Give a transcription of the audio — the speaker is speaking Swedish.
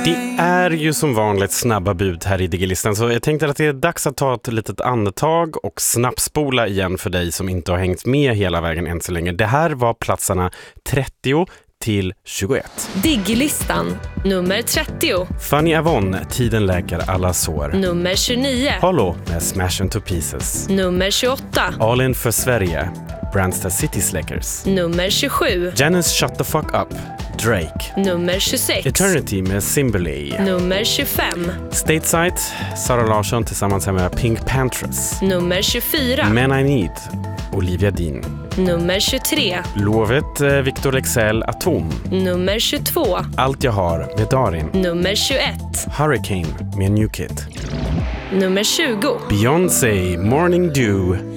Det är ju som vanligt snabba bud här i Digilistan, så jag tänkte att det är dags att ta ett litet andetag och snabbspola igen för dig som inte har hängt med hela vägen än så länge. Det här var platserna 30 till 21. Digilistan nummer 30. Fanny Avon, Tiden läker alla sår. Nummer 29. Hollow med Smash Into Pieces. Nummer 28. All In för Sverige, Brandsta City Slickers. Nummer 27. Janice Shut the Fuck Up, Drake. Nummer 26. Eternity med Simberly. Nummer 25. Stateside, Sara Larsson tillsammans med Pink Panthers. Nummer 24. Men I Need, Olivia Dean. Nummer 23. Lovet, Victor Leksell, Atom. Nummer 22. Allt jag har med Darin. Nummer 21. Hurricane med New Kid. Nummer 20. Beyoncé, Morning Dew.